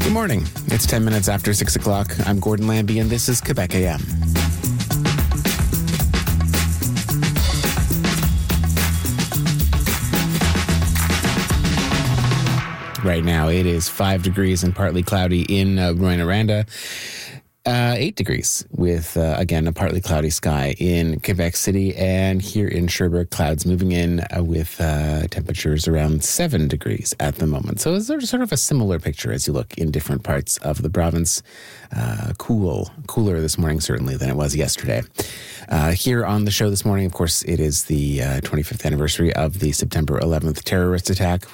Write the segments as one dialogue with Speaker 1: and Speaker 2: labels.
Speaker 1: Good morning. It's 10 minutes after 6 o'clock. I'm Gordon Lambie, and this is Quebec AM. Right now, it is 5 degrees and partly cloudy in Rouyn-Noranda. 8 degrees with, again, a partly cloudy sky in Quebec City. And here in Sherbrooke, clouds moving in with temperatures around 7 degrees at the moment. So it's sort of a similar picture as you look in different parts of the province. Cooler this morning, certainly, than it was yesterday. Here on the show this morning, of course, it is the 25th anniversary of the September 11th terrorist attacks.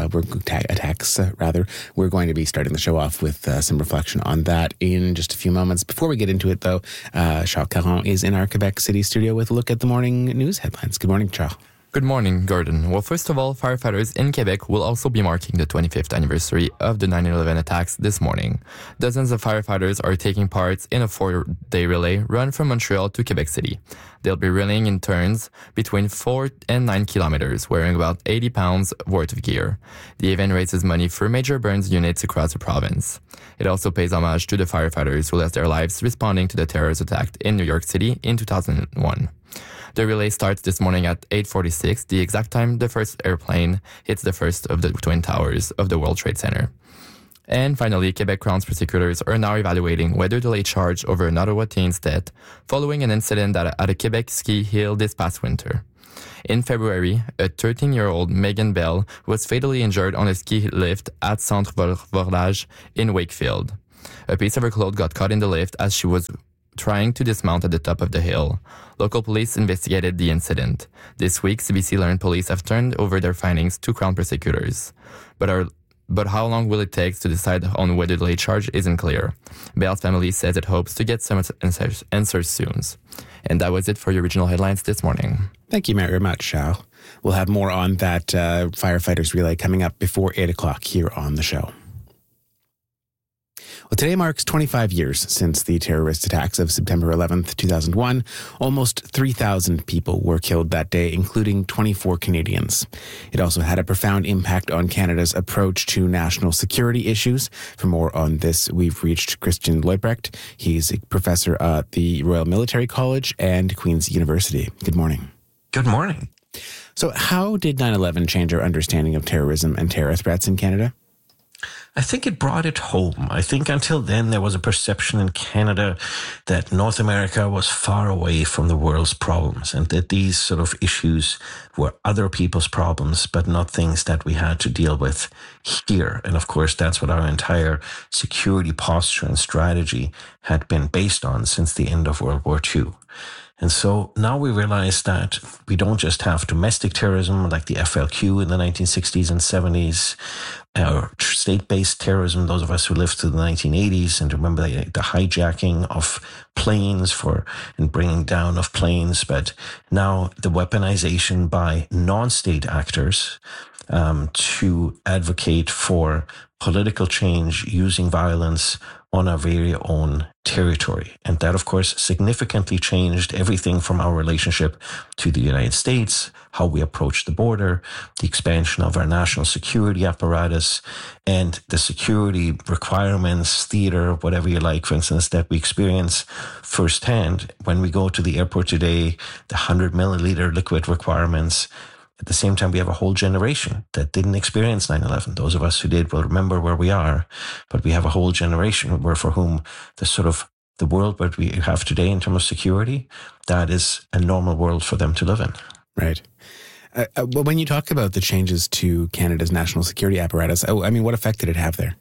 Speaker 1: We're going to be starting the show off with some reflection on that in just a few moments. Before we get into it, though, Charles Caron is in our Quebec City studio with a look at the morning news headlines. Good morning, Charles.
Speaker 2: Good morning, Gordon. Well, first of all, firefighters in Quebec will also be marking the 25th anniversary of the 9/11 attacks this morning. Dozens of firefighters are taking part in a 4-day relay run from Montreal to Quebec City. They'll be relaying in turns between 4 and 9 kilometers, wearing about 80 pounds worth of gear. The event raises money for major burns units across the province. It also pays homage to the firefighters who lost their lives responding to the terrorist attack in New York City in 2001. The relay starts this morning at 8:46, the exact time the first airplane hits the first of the Twin Towers of the World Trade Center. And finally, Quebec Crown's prosecutors are now evaluating whether to lay charge over an Ottawa teen's death following an incident at a Quebec ski hill this past winter. In February, a 13-year-old Megan Bell was fatally injured on a ski lift at Centre Vorlage in Wakefield. A piece of her clothes got caught in the lift as she was trying to dismount at the top of the hill. Local police investigated the incident. This week, CBC learned police have turned over their findings to Crown prosecutors. But how long will it take to decide on whether to lay charge isn't clear. Bell's family says it hopes to get some answers soon. And that was it for your regional headlines this morning.
Speaker 1: Thank you very much, Charles. We'll have more on that firefighters relay coming up before 8 o'clock here on the show. Well, today marks 25 years since the terrorist attacks of September 11th, 2001. Almost 3,000 people were killed that day, including 24 Canadians. It also had a profound impact on Canada's approach to national security issues. For more on this, we've reached Christian Leubrecht. He's a professor at the Royal Military College and Queen's University. Good morning.
Speaker 3: Good morning.
Speaker 1: So how did 9/11 change our understanding of terrorism and terror threats in Canada?
Speaker 3: I think it brought it home. I think until then there was a perception in Canada that North America was far away from the world's problems and that these sort of issues were other people's problems, but not things that we had to deal with here. And of course, that's what our entire security posture and strategy had been based on since the end of World War II. And so now we realize that we don't just have domestic terrorism like the FLQ in the 1960s and 70s, or state-based terrorism, those of us who lived through the 1980s and remember the hijacking of planes and bringing down of planes, but now the weaponization by non-state actors to advocate for political change using violence on our very own territory. And that, of course, significantly changed everything from our relationship to the United States, how we approach the border, the expansion of our national security apparatus, and the security requirements, theater, whatever you like, for instance, that we experience firsthand when we go to the airport today, the 100 milliliter liquid requirements. At the same time, we have a whole generation that didn't experience 9/11. Those of us who did will remember where we are, but we have a whole generation for whom the world that we have today in terms of security, that is a normal world for them to live in.
Speaker 1: Right. But when you talk about the changes to Canada's national security apparatus, what effect did it have there?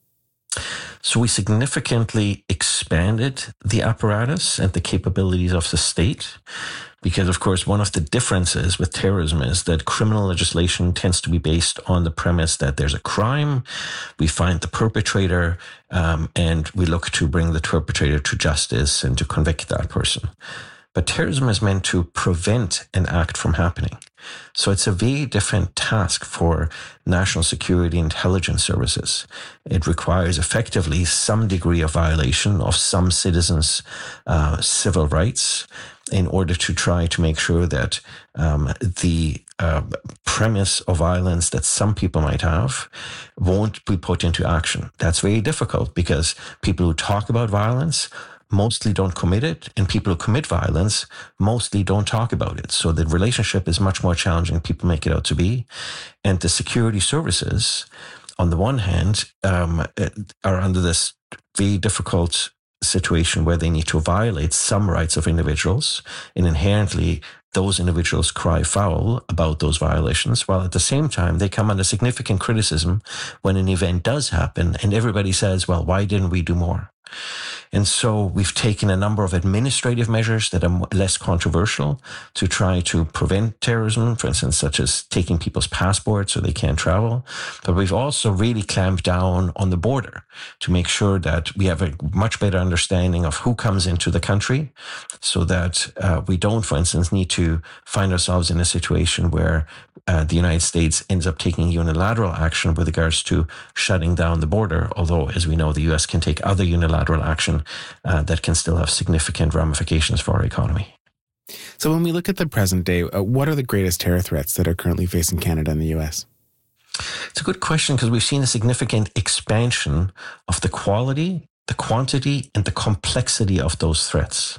Speaker 3: So we significantly expanded the apparatus and the capabilities of the state because, of course, one of the differences with terrorism is that criminal legislation tends to be based on the premise that there's a crime, we find the perpetrator, and we look to bring the perpetrator to justice and to convict that person. But terrorism is meant to prevent an act from happening. So it's a very different task for national security intelligence services. It requires effectively some degree of violation of some citizens' civil rights. in order to try to make sure that the premise of violence that some people might have won't be put into action. That's very difficult because people who talk about violence mostly don't commit it, and people who commit violence mostly don't talk about it. So the relationship is much more challenging than people make it out to be. And the security services, on the one hand, are under this very difficult situation where they need to violate some rights of individuals, and inherently those individuals cry foul about those violations, while at the same time they come under significant criticism when an event does happen and everybody says, well, why didn't we do more? And so we've taken a number of administrative measures that are less controversial to try to prevent terrorism, for instance, such as taking people's passports so they can't travel. But we've also really clamped down on the border to make sure that we have a much better understanding of who comes into the country so that we don't, for instance, need to find ourselves in a situation where the United States ends up taking unilateral action with regards to shutting down the border, although, as we know, the US can take other unilateral action that can still have significant ramifications for our economy.
Speaker 1: So when we look at the present day, what are the greatest terror threats that are currently facing Canada and the US?
Speaker 3: It's a good question because we've seen a significant expansion of the quality, the quantity, and the complexity of those threats.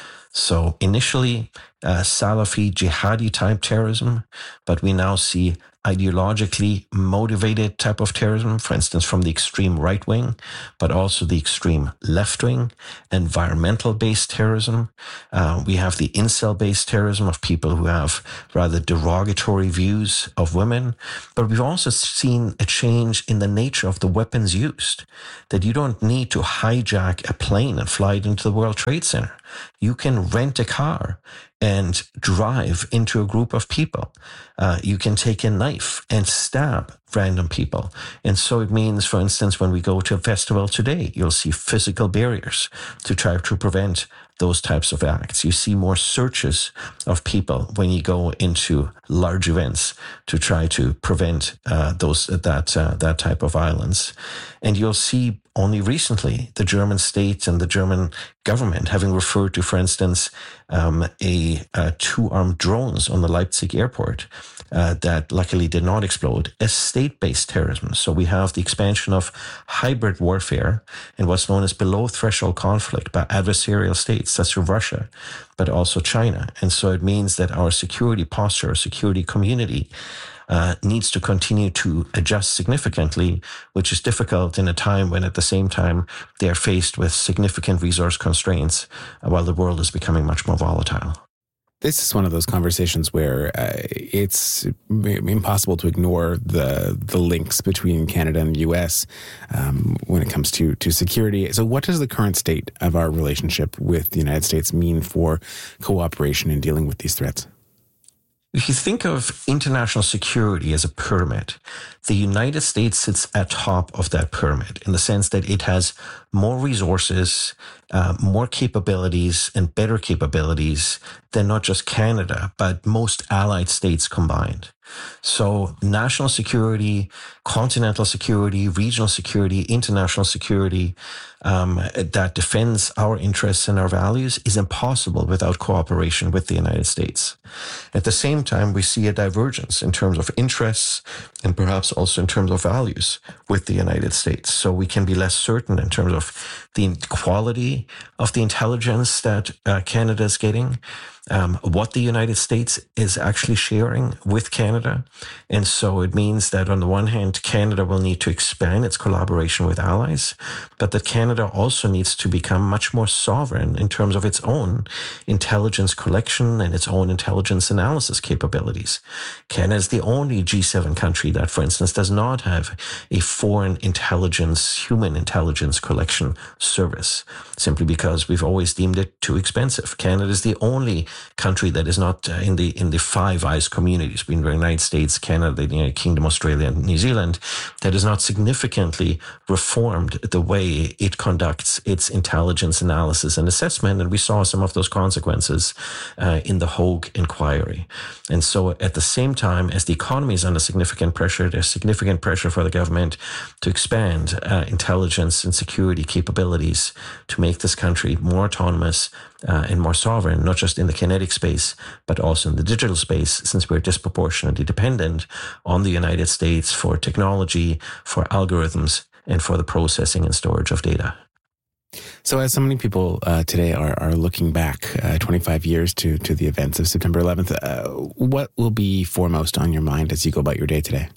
Speaker 3: So initially, Salafi jihadi type terrorism, but we now see ideologically motivated type of terrorism, for instance, from the extreme right wing, but also the extreme left wing, environmental based terrorism. We have the incel based terrorism of people who have rather derogatory views of women. But we've also seen a change in the nature of the weapons used, that you don't need to hijack a plane and fly it into the World Trade Center. You can rent a car and drive into a group of people. You can take a knife and stab random people. And so it means, for instance, when we go to a festival today, you'll see physical barriers to try to prevent those types of acts. You see more searches of people when you go into large events to try to prevent that type of violence. And you'll see only recently the German state and the German government having referred to, for instance, two armed drones on the Leipzig airport that luckily did not explode as state-based terrorism. So we have the expansion of hybrid warfare and what's known as below-threshold conflict by adversarial states such as Russia, but also China. And so it means that our security posture, our security community needs to continue to adjust significantly, which is difficult in a time when at the same time they are faced with significant resource constraints while the world is becoming much more volatile.
Speaker 1: This is one of those conversations where it's impossible to ignore the links between Canada and the U.S. When it comes to security. So what does the current state of our relationship with the United States mean for cooperation in dealing with these threats?
Speaker 3: If you think of international security as a pyramid, the United States sits at top of that pyramid in the sense that it has more resources, more capabilities, and better capabilities than not just Canada, but most allied states combined. So national security, continental security, regional security, international security that defends our interests and our values is impossible without cooperation with the United States. At the same time, we see a divergence in terms of interests and perhaps also in terms of values with the United States. So we can be less certain in terms of the quality of the intelligence that Canada is getting, what the United States is actually sharing with Canada. And so it means that on the one hand, Canada will need to expand its collaboration with allies, but that Canada also needs to become much more sovereign in terms of its own intelligence collection and its own intelligence analysis capabilities. Canada is the only G7 country that, for instance, does not have a foreign intelligence, human intelligence collection service, simply because we've always deemed it too expensive. Canada is the only country that is not in the Five Eyes communities between the United States, Canada, the United Kingdom, Australia, and New Zealand, that is not significantly reformed the way it conducts its intelligence analysis and assessment. And we saw some of those consequences in the Hogue inquiry. And so at the same time as the economy is under significant pressure, there's significant pressure for the government to expand intelligence and security capabilities to make this country more autonomous and more sovereign, not just in the kinetic space, but also in the digital space, since we're disproportionately dependent on the United States for technology, for algorithms, and for the processing and storage of data.
Speaker 1: So as so many people today are looking back 25 years to the events of September 11th, what will be foremost on your mind as you go about your day today?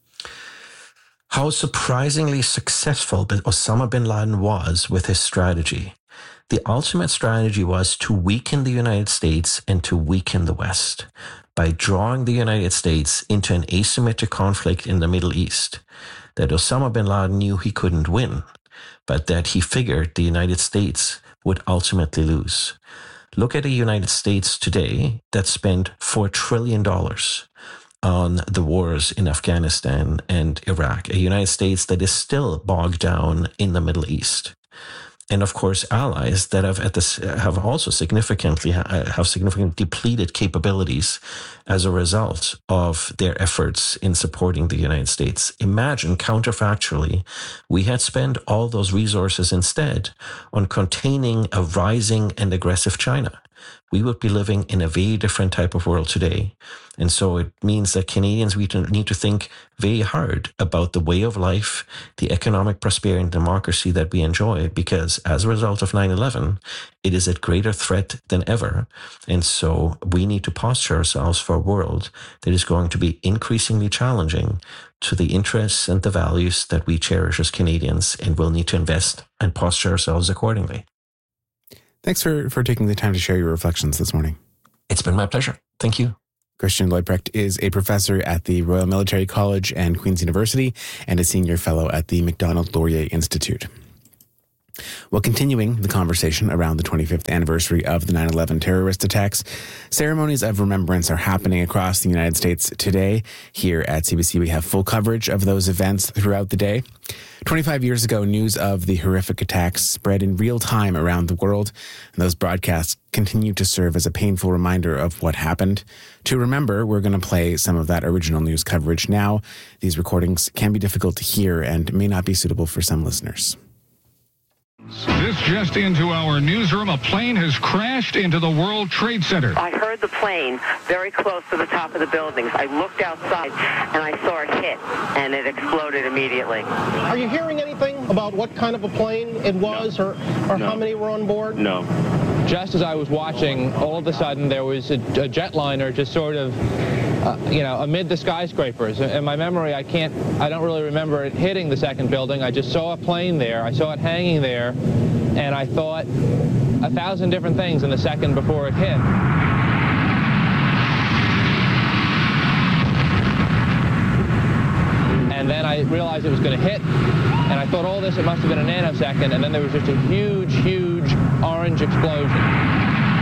Speaker 3: How surprisingly successful Osama bin Laden was with his strategy. The ultimate strategy was to weaken the United States and to weaken the West by drawing the United States into an asymmetric conflict in the Middle East that Osama bin Laden knew he couldn't win, but that he figured the United States would ultimately lose. Look at the United States today that spent $4 trillion on the wars in Afghanistan and Iraq, a United States that is still bogged down in the Middle East. And of course, allies that have also significantly depleted capabilities as a result of their efforts in supporting the United States. Imagine, counterfactually, we had spent all those resources instead on containing a rising and aggressive China. We would be living in a very different type of world today. And so it means that Canadians, we need to think very hard about the way of life, the economic prosperity and democracy that we enjoy, because as a result of 9/11, it is a greater threat than ever. And so we need to posture ourselves for a world that is going to be increasingly challenging to the interests and the values that we cherish as Canadians, and we'll need to invest and posture ourselves accordingly.
Speaker 1: Thanks for taking the time to share your reflections this morning.
Speaker 3: It's been my pleasure. Thank you.
Speaker 1: Christian Leuprecht is a professor at the Royal Military College and Queen's University and a senior fellow at the Macdonald-Laurier Institute. Well, continuing the conversation around the 25th anniversary of the 9/11 terrorist attacks, ceremonies of remembrance are happening across the United States today. Here at CBC, we have full coverage of those events throughout the day. 25 years ago, news of the horrific attacks spread in real time around the world, and those broadcasts continue to serve as a painful reminder of what happened. To remember, we're going to play some of that original news coverage now. These recordings can be difficult to hear and may not be suitable for some listeners.
Speaker 4: This just into our newsroom. A plane has crashed into the World Trade Center.
Speaker 5: I heard the plane very close to the top of the buildings. I looked outside and I saw it hit, and it exploded immediately.
Speaker 6: Are you hearing anything about what kind of a plane it was, or how many were on board?
Speaker 7: No.
Speaker 8: Just as I was watching, all of a sudden there was a jetliner just sort of, amid the skyscrapers. In my memory, I don't really remember it hitting the second building. I just saw a plane there. I saw it hanging there, and I thought 1,000 different things in the second before it hit. And then I realized it was going to hit, and I thought, all this, it must have been a nanosecond, and then there was just a huge, huge orange explosion.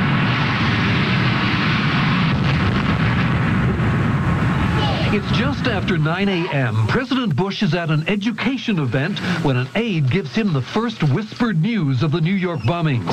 Speaker 9: It's just after 9 a.m. President Bush is at an education event when an aide gives him the first whispered news of the New York bombings.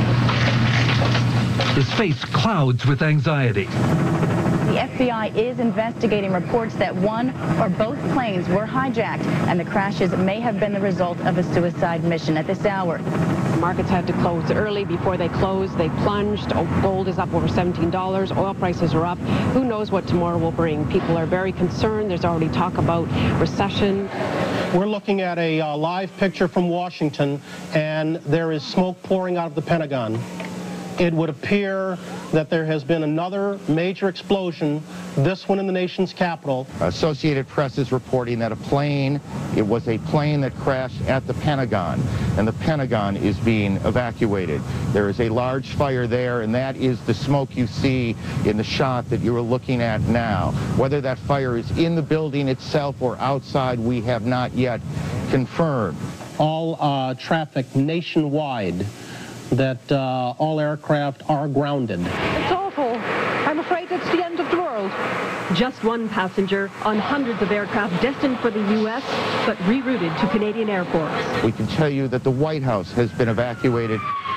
Speaker 9: His face clouds with anxiety.
Speaker 10: The FBI is investigating reports that one or both planes were hijacked, and the crashes may have been the result of a suicide mission at this hour.
Speaker 11: Markets had to close early. Before they closed, they plunged. Gold is up over $17. Oil prices are up. Who knows what tomorrow will bring? People are very concerned. There's already talk about recession.
Speaker 6: We're looking at a live picture from Washington, and there is smoke pouring out of the Pentagon. It would appear that there has been another major explosion, this one in the nation's capital.
Speaker 12: Associated Press is reporting that it was a plane that crashed at the Pentagon, and the Pentagon is being evacuated. There is a large fire there, and that is the smoke you see in the shot that you are looking at now. Whether that fire is in the building itself or outside, we have not yet confirmed.
Speaker 6: All traffic nationwide, that all aircraft are grounded.
Speaker 11: It's awful. I'm afraid it's the end of the world.
Speaker 13: Just one passenger on hundreds of aircraft destined for the U.S., but rerouted to Canadian airports.
Speaker 12: We can tell you that the White House has been evacuated.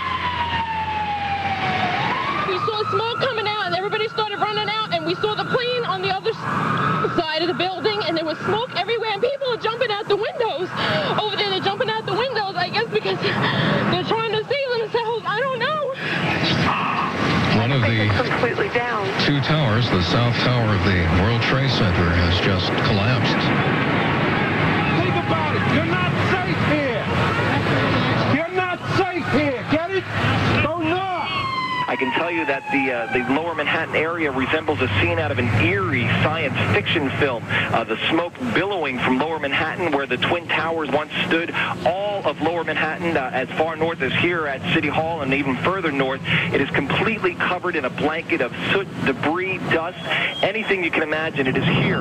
Speaker 14: We saw smoke coming out, and everybody started running out, and we saw the plane on the other side of the building, and there was smoke everywhere, and people are jumping out the windows. Over there, they're jumping out the windows, I guess, because they're trying to save themselves. I don't know.
Speaker 4: One of the
Speaker 5: completely down.
Speaker 4: two towers, the south tower of the World Trade Center, has just collapsed.
Speaker 7: Think about it. You're not safe here. You're not safe here. Get it? Go north.
Speaker 15: I can tell you that the lower Manhattan area resembles a scene out of an eerie science fiction film. The smoke billowing from lower Manhattan, where the Twin Towers once stood. All of lower Manhattan, as far north as here at City Hall and even further north, it is completely covered in a blanket of soot, debris, dust, anything you can imagine. It is here.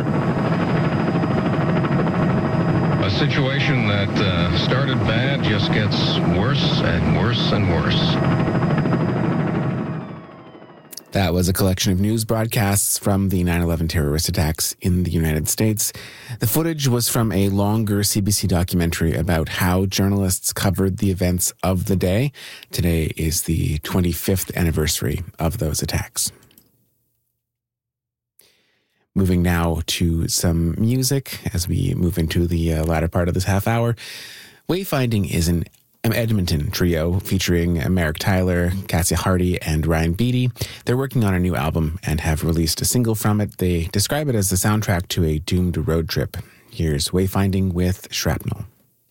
Speaker 4: A situation that started bad just gets worse and worse and worse.
Speaker 1: That was a collection of news broadcasts from the 9/11 terrorist attacks in the United States. The footage was from a longer CBC documentary about how journalists covered the events of the day. Today is the 25th anniversary of those attacks. Moving now to some music as we move into the latter part of this half hour. Wayfinding is an Edmonton trio featuring Merrick Tyler, Cassia Hardy, and Ryan Beatty. They're working on a new album and have released a single from it. They describe it as the soundtrack to a doomed road trip. Here's Wayfinding with Shrapnel.